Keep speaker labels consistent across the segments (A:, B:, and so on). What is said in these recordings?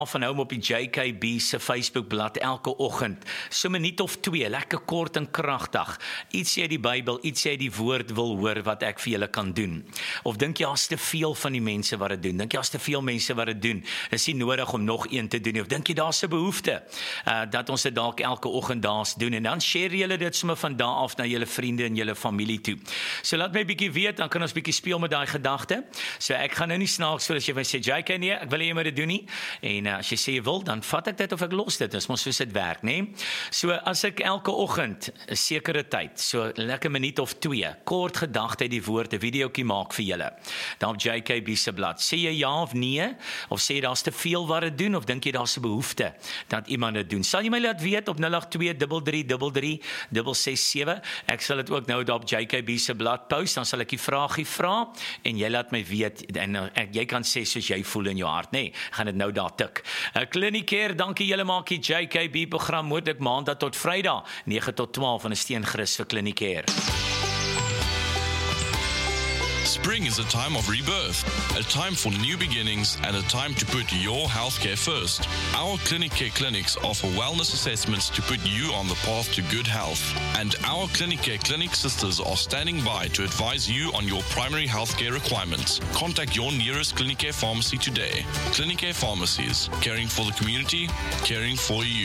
A: van hom op die JKB se Facebookblad elke oggend. So 'n minuut of 2, lekker kort en kragtig. Iets sê die Bybel, iets sê die woord wil hoor wat ek vir julle kan doen. Of dink jy as te veel van die mense wat dit doen? Dink jy as te veel mense wat dit doen? Is nie nodig om nog een te doen nie. Of dink jy daar's 'n behoefte dat ons dit dalk elke oggend daas doen en dan share julle dit sommer van daar af na julle vriende en julle familie toe. So laat my bietjie weet, dan kan ons bietjie speel met daai gedagte. So ek gaan nou nie snaaks vir as jy sê JK nee, ek wil nie meer dit doen nie. En as jy sê jy wil, dan vat ek dit of ek los dit. Dis mos soos dit werk, né? So as ek elke oggend 'n sekere tyd, so lekker minuut of 2, kort gedagte uit die woord, 'n videoetjie maak vir julle. Dan op JKB se blad. Sê jy ja of nee? Of sê jy daar's te veel wat dit doen of dink jy daar's 'n behoefte dat iemand dit doen? Sal jy my laat weet op 082333367. Ek sal dit ook nou daar op JKB se blad post, dan sal ek die vraagie vra en jy laat my weet en jy kan sê soos jy voel in jou hart, né? Gaan dit nou daar tik. Kliniekeer, dankie julle maak die JKB program moontlik maandag tot Vrydag 9 tot 12 van 'n steengerus vir Kliniekeer.
B: Spring is a time of rebirth, a time for new beginnings and a time to put your healthcare first. Our Clinicare clinics offer wellness assessments to put you on the path to good health. And our Clinicare clinic sisters are standing by to advise you on your primary healthcare requirements. Contact your nearest Clinicare pharmacy today. Clinicare pharmacies, caring for the community, caring for you.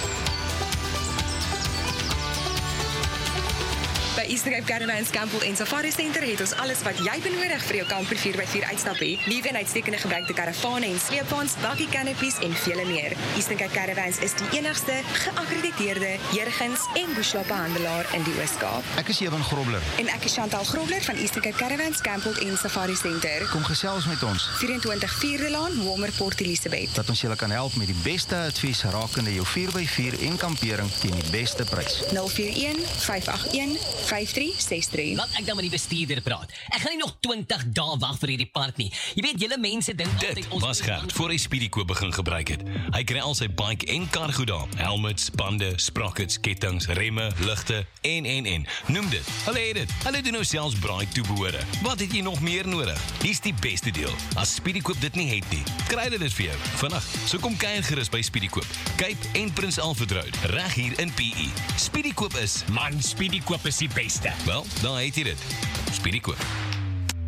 C: By Eastern Cape Caravans Campbell en Safari Center het ons alles wat jy benodig vir jou kamper 4x4 uitstap hê. Nuwe en uitstekende gebruikte karavane en sleepwaens, bakkie canopies en vele meer. Eastern Cape Caravans is die enigste geakkrediteerde jurgens en bushloophandelaar in die Oos-Kaap.
D: Ek is Ewan Grobler.
C: En ek is Chantal Grobler van Eastern Cape Caravans Campbell en Safari Center.
D: Kom gesels met ons.
C: 24 Vierde Laan, Walmer, Port Elizabeth.
D: Dat ons julle kan help met die beste advies rakende jou 4x4 en kampering teen die beste prys.
C: 041 581 5363.
E: Laat ek dan met die bestuurder praat. Ek gaan nie nog 20 dae wag vir hierdie part nie. Jy weet, julle mense dink
F: Dit was Gert voor hy Speedykoop begin gebruik het. Hy kry al sy bike en kar goed daar. Helmets, bande, sprockets, kettings, remme, ligte en. Noem dit. Hulle het dit. Hulle doen nou selfs braai toebehore. Wat het jy nog meer nodig? Hier's die beste deel. As Speedykoop dit nie het nie, kry hulle dit vir jou. Vandag, so kom kuier gerus by Speedykoop. Cape en Prins Alfred Road, reg hier in PE. Speedykoop is,
E: man, Speedykoop is die beste.
F: wel, daar het jy dit. Speedykoop.